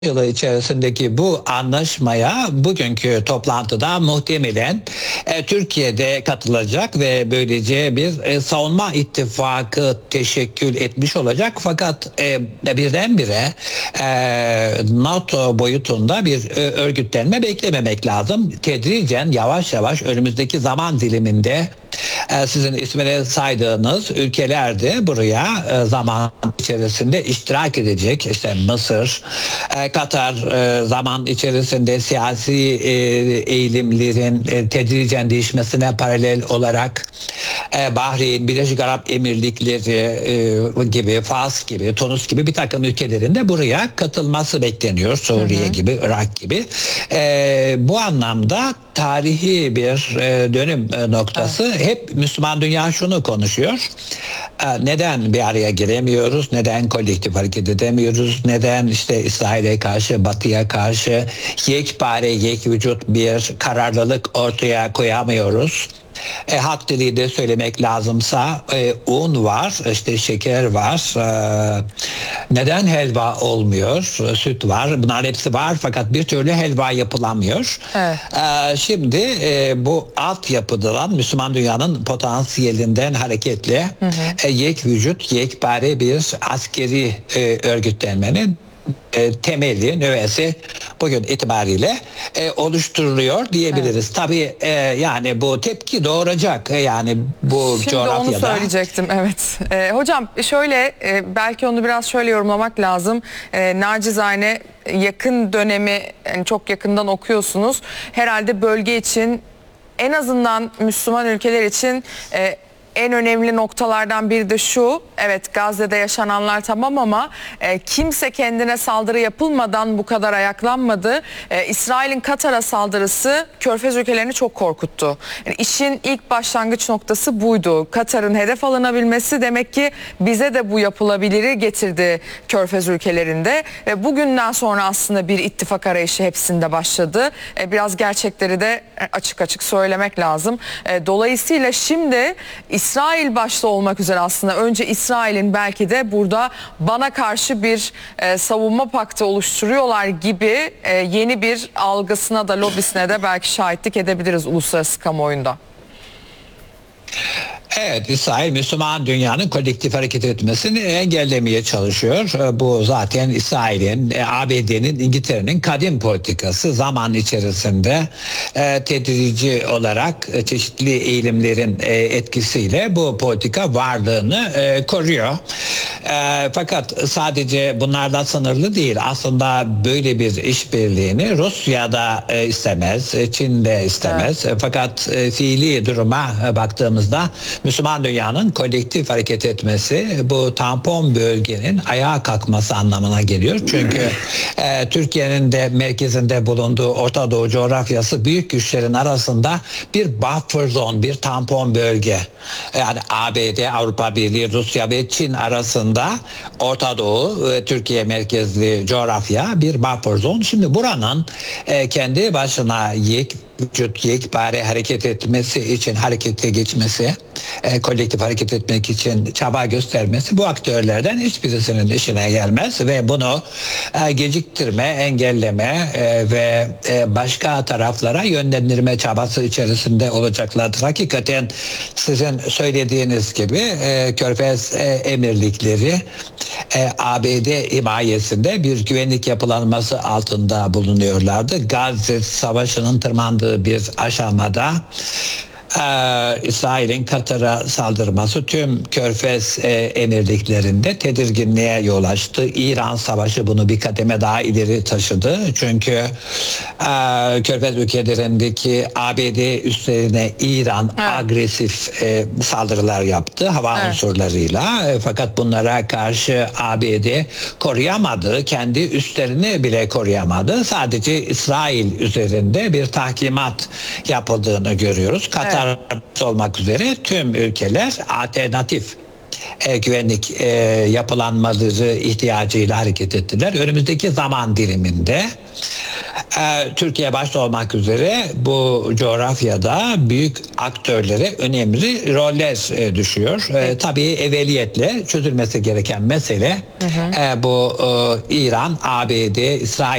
yılı içerisindeki bu anlaşmaya bugünkü toplantıda muhtemelen Türkiye'de katılacak ve böylece bir savunma ittifakı teşekkül etmiş olacak. Fakat birdenbire NATO boyutunda bir örgütlenme beklememek lazım. Tedricen yavaş yavaş önümüzdeki zaman diliminde sizin ismini saydığınız ülkeler de buraya zaman içerisinde iştirak edecek. İşte Mısır, Katar zaman içerisinde siyasi eğilimlerin tedricen değişmesine paralel olarak Bahreyn, Birleşik Arap Emirlikleri gibi, Fas gibi, Tunus gibi bir takım ülkelerin de buraya katılması bekleniyor. Suriye gibi, Irak gibi. Bu anlamda tarihi bir dönüm noktası. Hep Müslüman dünya şunu konuşuyor. Neden bir araya gelemiyoruz? Neden kolektif hareket edemiyoruz? Neden işte İsrail'e karşı, Batı'ya karşı yekpare, yekvücut bir kararlılık ortaya koyamıyoruz? Halk dili de söylemek lazımsa un var, işte şeker var. Neden helva olmuyor? Süt var. Bunlar hepsi var fakat bir türlü helva yapılamıyor. Evet. Şimdi bu altyapıdan Müslüman dünyanın potansiyelinden hareketle yek vücut, yekpare bir askeri örgütlenmenin temeli, nüvesi bugün itibariyle oluşturuluyor diyebiliriz. Evet. Tabii yani bu tepki doğuracak yani bu Şimdi coğrafyada. Şimdi onu söyleyecektim, evet. Hocam şöyle belki onu biraz şöyle yorumlamak lazım. Nacizane yakın dönemi yani çok yakından okuyorsunuz. Herhalde bölge için en azından Müslüman ülkeler için en önemli noktalardan biri de şu: evet, Gazze'de yaşananlar tamam ama kimse kendine saldırı yapılmadan bu kadar ayaklanmadı. İsrail'in Katar'a saldırısı Körfez ülkelerini çok korkuttu. Yani işin ilk başlangıç noktası buydu. Katar'ın hedef alınabilmesi demek ki bize de bu yapılabiliri getirdi Körfez ülkelerinde. Ve bugünden sonra aslında bir ittifak arayışı hepsinde başladı. Biraz gerçekleri de açık açık söylemek lazım. Dolayısıyla şimdi İsrail başta olmak üzere aslında önce İsrail'in belki de burada bana karşı bir savunma paktı oluşturuyorlar gibi yeni bir algısına da lobisine de belki şahitlik edebiliriz uluslararası kamuoyunda. Evet, İsrail Müslüman dünyanın kolektif hareket etmesini engellemeye çalışıyor. Bu zaten İsrail'in, ABD'nin, İngiltere'nin kadim politikası. Zaman içerisinde tedrici olarak çeşitli eğilimlerin etkisiyle bu politika varlığını koruyor. Fakat sadece bunlarla sınırlı değil. Aslında böyle bir işbirliğini Rusya da istemez, Çin de istemez. Evet. Fakat fiili duruma baktığımızda Müslüman dünyanın kolektif hareket etmesi bu tampon bölgenin ayağa kalkması anlamına geliyor. Çünkü Türkiye'nin de merkezinde bulunduğu Orta Doğu coğrafyası büyük güçlerin arasında bir buffer zone, bir tampon bölge. Yani ABD, Avrupa Birliği, Rusya ve Çin arasında Orta Doğu, Türkiye merkezli coğrafya bir buffer zone. Şimdi buranın kendi başına vücut yekpare hareket etmesi için harekete geçmesi, kolektif hareket etmek için çaba göstermesi bu aktörlerden hiçbirisinin işine gelmez ve bunu geciktirme, engelleme ve başka taraflara yönlendirme çabası içerisinde olacaklardır. Hakikaten sizin söylediğiniz gibi Körfez Emirlikleri ABD himayesinde bir güvenlik yapılanması altında bulunuyorlardı. Gazze Savaşı'nın tırmandığı bir aşamada İsrail'in Katar'a saldırması tüm Körfez emirliklerinde tedirginliğe yol açtı. İran Savaşı bunu bir kademe daha ileri taşıdı. Çünkü Körfez ülkelerindeki ABD üslerine İran agresif saldırılar yaptı hava unsurlarıyla. Fakat bunlara karşı ABD koruyamadı. Kendi üslerini bile koruyamadı. Sadece İsrail üzerinde bir tahkimat yapıldığını görüyoruz. Katar olmak üzere tüm ülkeler alternatif güvenlik yapılanmaları ihtiyacıyla hareket ettiler. Önümüzdeki zaman diliminde Türkiye başta olmak üzere bu coğrafyada büyük aktörlere önemli roller düşüyor. Tabii evveliyetle çözülmesi gereken mesele bu İran, ABD, İsrail